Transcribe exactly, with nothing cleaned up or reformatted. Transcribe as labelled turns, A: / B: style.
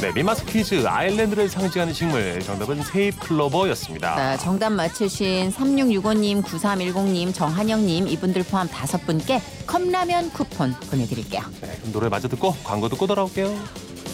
A: 네, 미마스 퀴즈 아일랜드를 상징하는 식물 정답은 세잎클로버였습니다.
B: 네, 정답 맞추신 삼육육오님, 구삼일공님, 정한영님 이분들 포함 다섯 분께 컵라면 쿠폰 보내드릴게요.
A: 네, 그럼 노래 마저 듣고 광고 듣고 돌아올게요.